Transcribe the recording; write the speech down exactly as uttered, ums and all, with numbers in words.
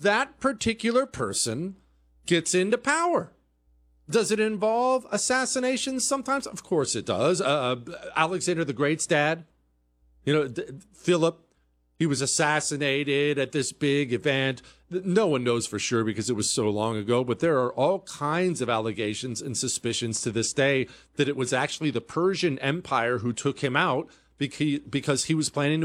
that particular person gets into power. Does it involve assassinations sometimes? Of course it does. Uh, Alexander the Great's dad, you know, Philip, he was assassinated at this big event. No one knows for sure because it was so long ago, but there are all kinds of allegations and suspicions to this day that it was actually the Persian Empire who took him out because he was planning to